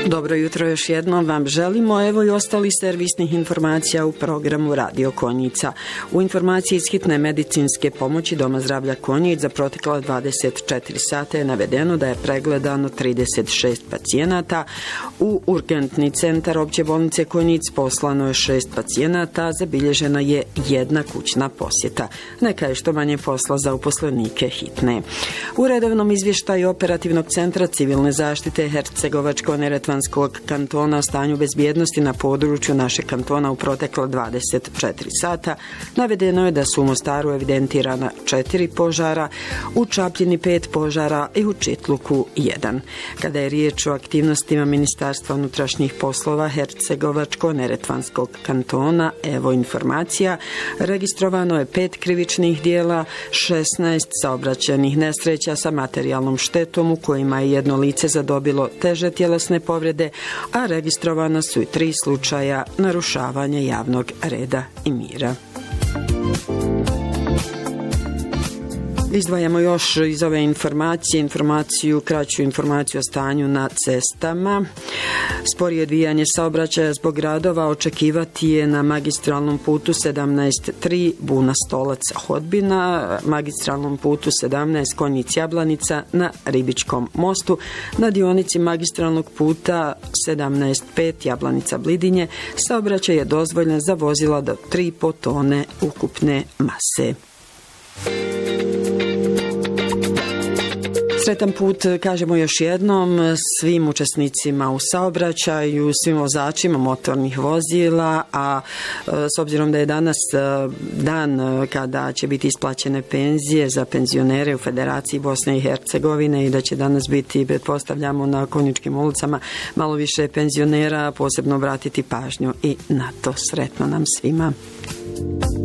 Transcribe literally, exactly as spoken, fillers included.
Dobro jutro još jednom vam želimo, evo i ostali servisnih informacija u programu Radio Konjica. U informaciji iz hitne medicinske pomoći Doma zdravlja Konjic za protekla dvadeset četiri sata je navedeno da je pregledano trideset šest pacijenata. U urgentni centar opće bolnice Konjic poslano je šest pacijenata, zabilježena je jedna kućna posjeta. Neka je što manje posla za uposlenike hitne. U redovnom izvještaju operativnog centra civilne zaštite Hercegovačko-Neretvanskog kantona o stanju bezbjednosti na području našeg kantona u protekla dvadeset četiri sata navedeno je da su u Mostaru evidentirana četiri požara, u Čapljini pet požara i u Čitluku jedan. Kada je riječ o aktivnostima Ministarstva unutrašnjih poslova Hercegovačko-Neretvanskog kantona, evo informacija, registrovano je pet krivičnih dijela, šesnaest saobraćajnih nesreća sa materijalnom štetom u kojima je jedno lice zadobilo teže tjelesne povrede, a registrovana su i tri slučaja narušavanja javnog reda i mira. Izdvajamo još iz ove informacije informaciju, kraću informaciju o stanju na cestama. Sporije odvijanje saobraćaja zbog radova očekivati je na magistralnom putu sedamnaest tri Buna Stolac Hodbina, magistralnom putu sedamnaest Konjic Jablanica na Ribičkom mostu, na dionici magistralnog puta sedamnaest pet Jablanica Blidinje saobraćaj je dozvoljen za vozila do tri i po tone ukupne mase. Sretan put, kažemo još jednom, svim učesnicima u saobraćaju, svim vozačima motornih vozila, a s obzirom da je danas dan kada će biti isplaćene penzije za penzionere u Federaciji Bosne i Hercegovine i da će danas biti, pretpostavljamo, na Konjičkim ulicama malo više penzionera, posebno obratiti pažnju i na to. Sretno nam svima.